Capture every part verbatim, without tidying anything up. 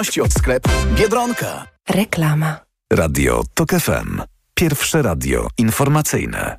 Od sklepu Biedronka. Reklama. Radio TOK F M. Pierwsze radio informacyjne.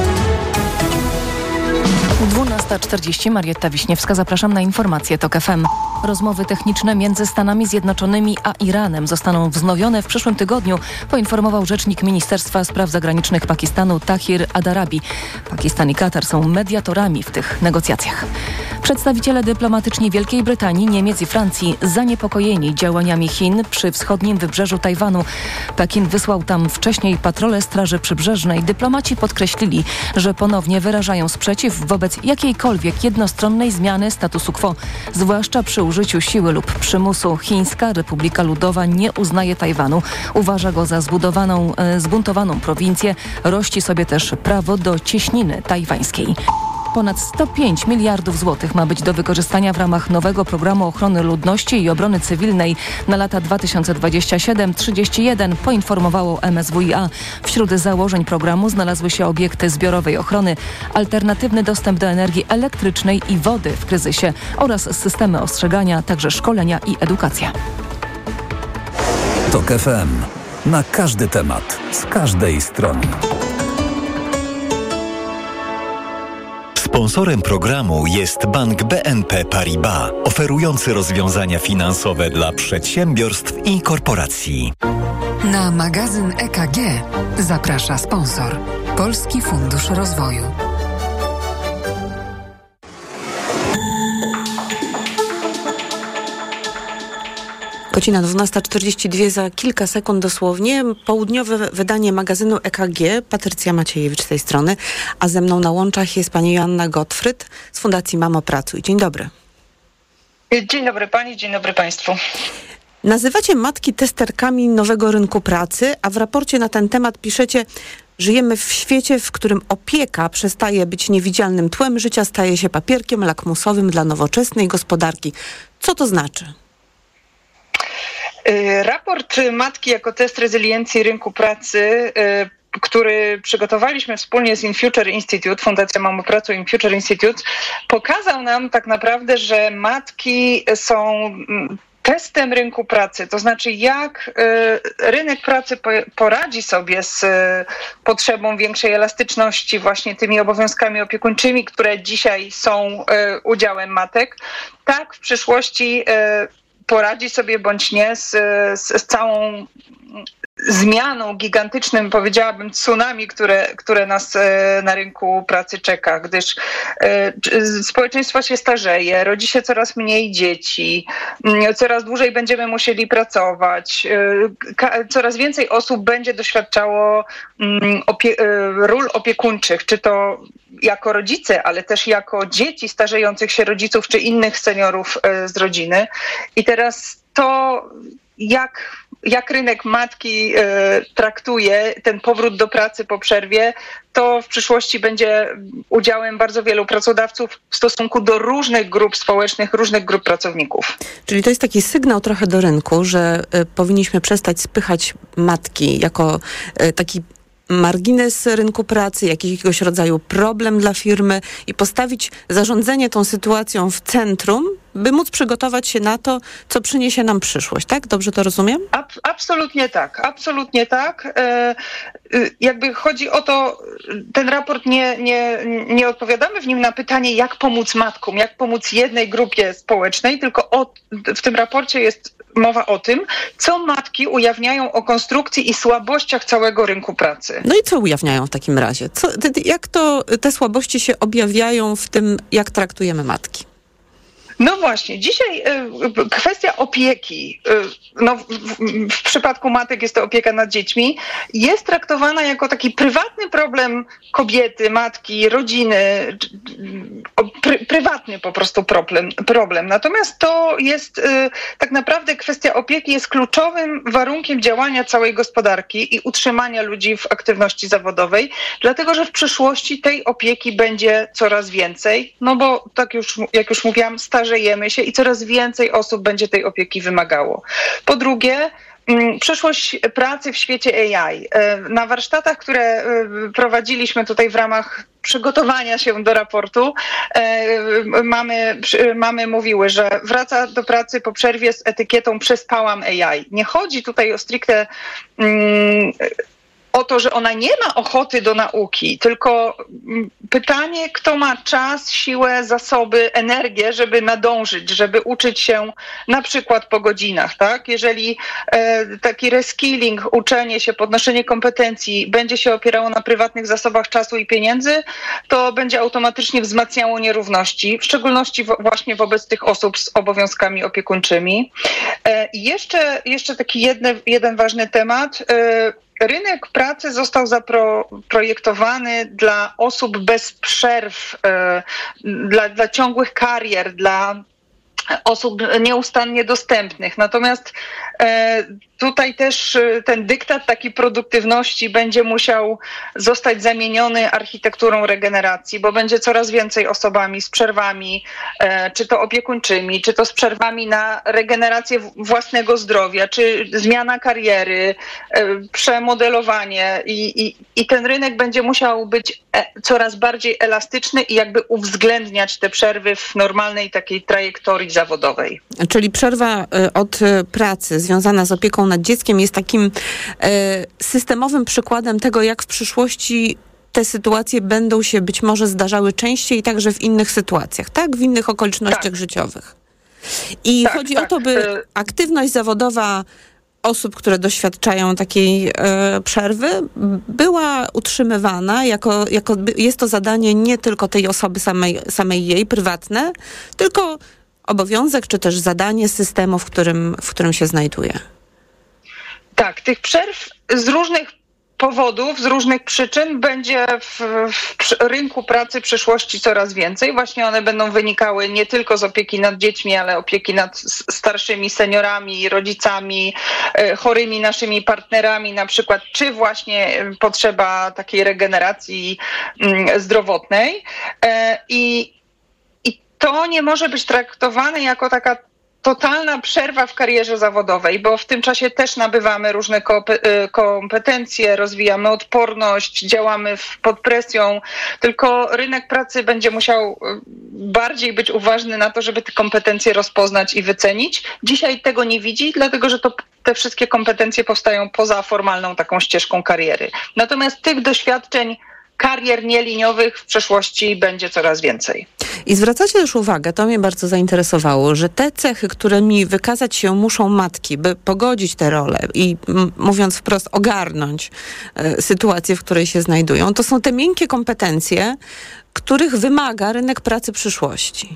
dwunasta czterdzieści. Marietta Wiśniewska. Zapraszam na informacje TOK F M. Rozmowy techniczne między Stanami Zjednoczonymi a Iranem zostaną wznowione w przyszłym tygodniu, poinformował rzecznik Ministerstwa Spraw Zagranicznych Pakistanu Tahir Adarabi. Pakistan i Katar są mediatorami w tych negocjacjach. Przedstawiciele dyplomatyczni Wielkiej Brytanii, Niemiec i Francji zaniepokojeni działaniami Chin przy wschodnim wybrzeżu Tajwanu. Pekin wysłał tam wcześniej patrole Straży Przybrzeżnej. Dyplomaci podkreślili, że ponownie wyrażają sprzeciw wobec jakiejkolwiek jednostronnej zmiany statusu quo, zwłaszcza przy użyciu siły lub przymusu. Chińska Republika Ludowa nie uznaje Tajwanu. Uważa go za zbudowaną, e, zbuntowaną prowincję. Rości sobie też prawo do cieśniny tajwańskiej. Ponad sto pięć miliardów złotych ma być do wykorzystania w ramach nowego programu ochrony ludności i obrony cywilnej na lata dwa tysiące dwudziesty siódmy do trzydziestego pierwszego, poinformowało M S W i A. Wśród założeń programu znalazły się obiekty zbiorowej ochrony, alternatywny dostęp do energii elektrycznej i wody w kryzysie oraz systemy ostrzegania, także szkolenia i edukacja. TOK F M. Na każdy temat, z każdej strony. Sponsorem programu jest Bank B N P Paribas, oferujący rozwiązania finansowe dla przedsiębiorstw i korporacji. Na magazyn E K G zaprasza sponsor Polski Fundusz Rozwoju. Godzina dwunasta czterdzieści dwa, za kilka sekund dosłownie. Południowe wydanie magazynu E K G. Patrycja Maciejewicz z tej strony, a ze mną na łączach jest pani Joanna Gottfried z Fundacji Mamo Pracuj. Dzień dobry. Dzień dobry pani, dzień dobry państwu. Nazywacie matki testerkami nowego rynku pracy, a w raporcie na ten temat piszecie: żyjemy w świecie, w którym opieka przestaje być niewidzialnym tłem życia, staje się papierkiem lakmusowym dla nowoczesnej gospodarki. Co to znaczy? Raport Matki jako test rezyliencji rynku pracy, który przygotowaliśmy wspólnie z InFuture Institute, Fundacja Mamo Pracuj InFuture Institute, pokazał nam tak naprawdę, że matki są testem rynku pracy, to znaczy jak rynek pracy poradzi sobie z potrzebą większej elastyczności, właśnie tymi obowiązkami opiekuńczymi, które dzisiaj są udziałem matek, tak w przyszłości poradzi sobie bądź nie z, z, z całą zmianą, gigantycznym, powiedziałabym, tsunami, które, które nas na rynku pracy czeka, gdyż społeczeństwo się starzeje, rodzi się coraz mniej dzieci, coraz dłużej będziemy musieli pracować, coraz więcej osób będzie doświadczało opie- ról opiekuńczych, czy to jako rodzice, ale też jako dzieci starzejących się rodziców, czy innych seniorów z rodziny. I teraz to, jak jak rynek matki e, traktuje ten powrót do pracy po przerwie, to w przyszłości będzie udziałem bardzo wielu pracodawców w stosunku do różnych grup społecznych, różnych grup pracowników. Czyli to jest taki sygnał trochę do rynku, że y, powinniśmy przestać spychać matki jako y, taki margines rynku pracy, jakiegoś rodzaju problem dla firmy i postawić zarządzanie tą sytuacją w centrum, by móc przygotować się na to, co przyniesie nam przyszłość, tak? Dobrze to rozumiem? Ab- absolutnie tak, absolutnie tak. E, jakby chodzi o to, ten raport nie, nie, nie odpowiadamy w nim na pytanie, jak pomóc matkom, jak pomóc jednej grupie społecznej, tylko o, w tym raporcie jest mowa o tym, co matki ujawniają o konstrukcji i słabościach całego rynku pracy. No i co ujawniają w takim razie? Co, jak to te słabości się objawiają w tym, jak traktujemy matki? No właśnie, dzisiaj y, kwestia opieki, y, no w, w, w przypadku matek jest to opieka nad dziećmi, jest traktowana jako taki prywatny problem kobiety, matki, rodziny, y, pry, prywatny po prostu problem, problem. Natomiast to jest y, tak naprawdę kwestia opieki jest kluczowym warunkiem działania całej gospodarki i utrzymania ludzi w aktywności zawodowej, dlatego że w przyszłości tej opieki będzie coraz więcej, no bo tak już, jak już mówiłam, starzejemy się i coraz więcej osób będzie tej opieki wymagało. Po drugie, Przyszłość pracy w świecie A I. Na warsztatach, które prowadziliśmy tutaj w ramach przygotowania się do raportu, mamy, mamy mówiły, że wraca do pracy po przerwie z etykietą przespałam A I. Nie chodzi tutaj o stricte mm, o to, że ona nie ma ochoty do nauki, tylko pytanie, kto ma czas, siłę, zasoby, energię, żeby nadążyć, żeby uczyć się na przykład po godzinach, tak? Jeżeli e, taki reskilling, uczenie się, podnoszenie kompetencji będzie się opierało na prywatnych zasobach czasu i pieniędzy, to będzie automatycznie wzmacniało nierówności, w szczególności wo- właśnie wobec tych osób z obowiązkami opiekuńczymi. E, I jeszcze, jeszcze taki jedne, jeden ważny temat. E, Rynek pracy został zaprojektowany dla osób bez przerw, dla, dla ciągłych karier, dla osób nieustannie dostępnych. Natomiast tutaj też ten dyktat takiej produktywności będzie musiał zostać zamieniony architekturą regeneracji, bo będzie coraz więcej osobami z przerwami, czy to opiekuńczymi, czy to z przerwami na regenerację własnego zdrowia, czy zmiana kariery, przemodelowanie i, i, i ten rynek będzie musiał być coraz bardziej elastyczny i jakby uwzględniać te przerwy w normalnej takiej trajektorii zawodowej. Czyli przerwa od pracy związana z opieką nad dzieckiem jest takim systemowym przykładem tego, jak w przyszłości te sytuacje będą się być może zdarzały częściej, także w innych sytuacjach, tak? W innych okolicznościach tak. życiowych. I tak, chodzi tak. o to, by aktywność zawodowa osób, które doświadczają takiej e, przerwy, była utrzymywana jako, jako jest to zadanie nie tylko tej osoby samej, samej jej, prywatne, tylko obowiązek, czy też zadanie systemu, w którym, w którym się znajduje. Tak, tych przerw z różnych powodów, z różnych przyczyn będzie w, w rynku pracy przyszłości coraz więcej. Właśnie one będą wynikały nie tylko z opieki nad dziećmi, ale opieki nad starszymi seniorami, rodzicami, chorymi naszymi partnerami na przykład, czy właśnie potrzeba takiej regeneracji zdrowotnej. I, i to nie może być traktowane jako taka totalna przerwa w karierze zawodowej, bo w tym czasie też nabywamy różne kompetencje, rozwijamy odporność, działamy pod presją, tylko rynek pracy będzie musiał bardziej być uważny na to, żeby te kompetencje rozpoznać i wycenić. Dzisiaj tego nie widzi, dlatego że to te wszystkie kompetencje powstają poza formalną taką ścieżką kariery. Natomiast tych doświadczeń karier nieliniowych w przyszłości będzie coraz więcej. I zwracacie też uwagę, to mnie bardzo zainteresowało, że te cechy, którymi wykazać się muszą matki, by pogodzić te role i m- mówiąc wprost ogarnąć y, sytuację, w której się znajdują, to są te miękkie kompetencje, których wymaga rynek pracy przyszłości.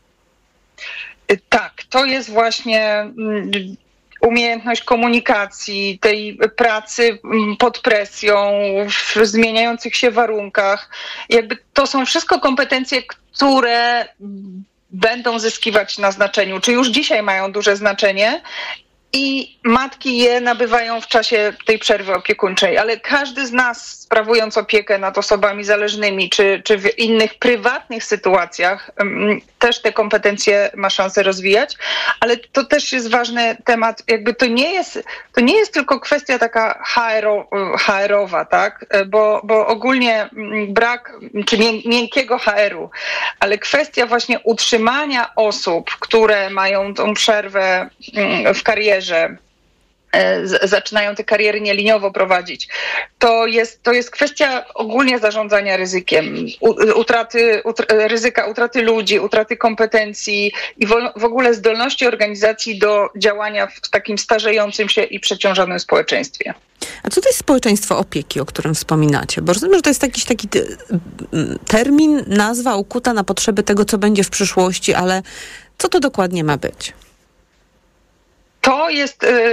Tak, to jest właśnie mm, umiejętność komunikacji, tej pracy pod presją, w zmieniających się warunkach. Jakby to są wszystko kompetencje, które będą zyskiwać na znaczeniu, czy już dzisiaj mają duże znaczenie i matki je nabywają w czasie tej przerwy opiekuńczej, ale każdy z nas, sprawując opiekę nad osobami zależnymi, czy, czy w innych prywatnych sytuacjach, też te kompetencje ma szansę rozwijać, ale to też jest ważny temat, jakby to nie jest, to nie jest tylko kwestia taka H R o, H R owa, tak? Bo, bo ogólnie brak, czy miękkiego H R u, ale kwestia właśnie utrzymania osób, które mają tą przerwę w karierze, zaczynają te kariery nieliniowo prowadzić. To jest, to jest kwestia ogólnie zarządzania ryzykiem, utraty, ut, ryzyka utraty ludzi, utraty kompetencji i w, w ogóle zdolności organizacji do działania w takim starzejącym się i przeciążonym społeczeństwie. A co to jest społeczeństwo opieki, o którym wspominacie? Bo rozumiem, że to jest jakiś taki termin, nazwa ukuta na potrzeby tego, co będzie w przyszłości, ale co to dokładnie ma być? To jest